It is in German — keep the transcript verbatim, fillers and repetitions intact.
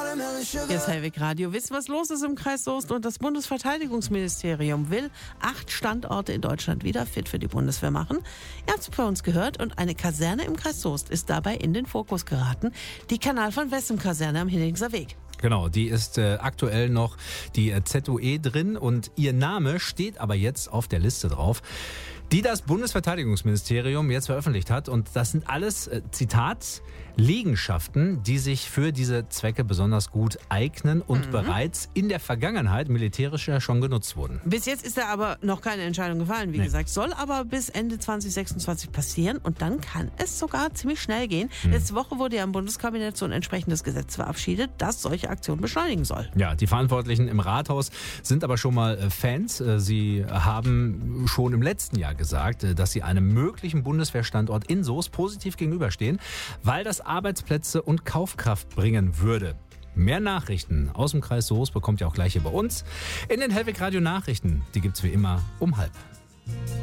Hier ist Hellwig Radio. Wissen, was los ist im Kreis Soest? Und das Bundesverteidigungsministerium will acht Standorte in Deutschland wieder fit für die Bundeswehr machen. Ihr habt es bei uns gehört und eine Kaserne im Kreis Soest ist dabei in den Fokus geraten. Die Kanal von Wessem-Kaserne am Hinningser Weg. Genau, die ist äh, aktuell noch die äh, Z U E drin und ihr Name steht aber jetzt auf der Liste drauf, die das Bundesverteidigungsministerium jetzt veröffentlicht hat. Und das sind alles, äh, Zitat, Liegenschaften, die sich für diese Zwecke besonders gut eignen und mhm. bereits in der Vergangenheit militärisch ja schon genutzt wurden. Bis jetzt ist da aber noch keine Entscheidung gefallen, wie nee. gesagt. Soll aber bis Ende zwanzig sechsundzwanzig passieren und dann kann es sogar ziemlich schnell gehen. Mhm. Letzte Woche wurde ja im Bundeskabinett so ein entsprechendes Gesetz verabschiedet, das solche Aktionen beschleunigen soll. Ja, die Verantwortlichen im Rathaus sind aber schon mal Fans. Sie haben schon im letzten Jahr gesagt, dass sie einem möglichen Bundeswehrstandort in Soest positiv gegenüberstehen, weil das Arbeitsplätze und Kaufkraft bringen würde. Mehr Nachrichten aus dem Kreis Soest bekommt ihr auch gleich hier bei uns in den Hellwig Radio Nachrichten. Die gibt's wie immer um halb.